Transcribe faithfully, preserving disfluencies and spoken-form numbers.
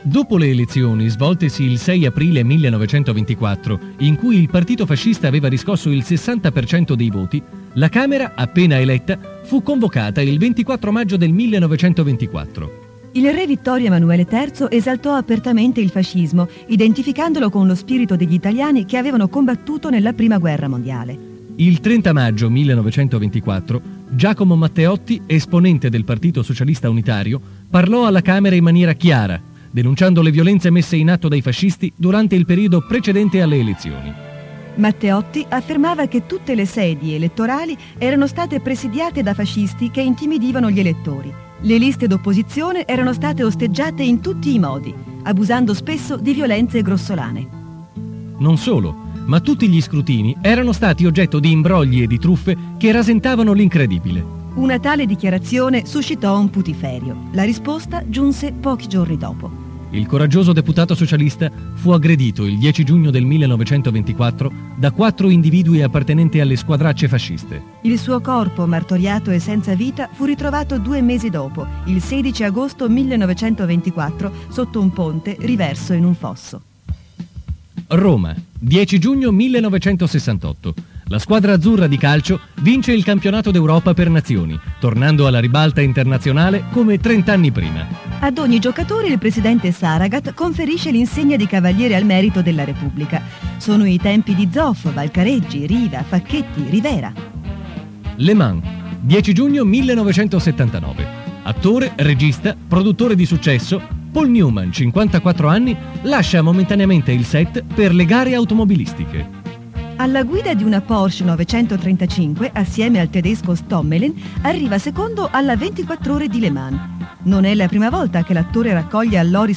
Dopo le elezioni svoltesi il sei aprile millenovecentoventiquattro, in cui il partito fascista aveva riscosso il sessanta per cento dei voti, la Camera, appena eletta, fu convocata il ventiquattro maggio del millenovecentoventiquattro. Il re Vittorio Emanuele terzo esaltò apertamente il fascismo, identificandolo con lo spirito degli italiani che avevano combattuto nella Prima Guerra Mondiale. Il trenta maggio millenovecentoventiquattro, Giacomo Matteotti, esponente del Partito Socialista Unitario, parlò alla Camera in maniera chiara, denunciando le violenze messe in atto dai fascisti durante il periodo precedente alle elezioni. Matteotti affermava che tutte le sedi elettorali erano state presidiate da fascisti che intimidivano gli elettori. Le liste d'opposizione erano state osteggiate in tutti i modi, abusando spesso di violenze grossolane. Non solo, ma tutti gli scrutini erano stati oggetto di imbrogli e di truffe che rasentavano l'incredibile. Una tale dichiarazione suscitò un putiferio. La risposta giunse pochi giorni dopo. Il coraggioso deputato socialista fu aggredito il dieci giugno del millenovecentoventiquattro da quattro individui appartenenti alle squadracce fasciste. Il suo corpo, martoriato e senza vita, fu ritrovato due mesi dopo, il sedici agosto millenovecentoventiquattro, sotto un ponte riverso in un fosso. Roma, dieci giugno millenovecentosessantotto. La squadra azzurra di calcio vince il campionato d'Europa per nazioni, tornando alla ribalta internazionale come trent'anni prima. Ad ogni giocatore il presidente Saragat conferisce l'insegna di Cavaliere al Merito della Repubblica. Sono i tempi di Zoff, Valcareggi, Riva, Facchetti, Rivera. Le Mans, dieci giugno millenovecentosettantanove. Attore, regista, produttore di successo, Paul Newman, cinquantaquattro anni, lascia momentaneamente il set per le gare automobilistiche. Alla guida di una Porsche novecentotrentacinque, assieme al tedesco Stommelen, arriva secondo alla ventiquattro ore di Le Mans. Non è la prima volta che l'attore raccoglie all'Oris